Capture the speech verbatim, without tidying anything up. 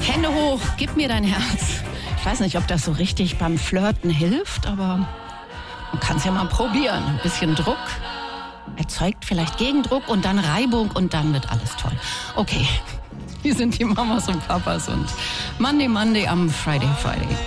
Hände hoch, gib mir dein Herz. Ich weiß nicht, ob das so richtig beim Flirten hilft, aber man kann es ja mal probieren. Ein bisschen Druck erzeugt vielleicht Gegendruck und dann Reibung und dann wird alles toll. Okay, hier sind die Mamas und Papas und Monday Monday am Friday Friday.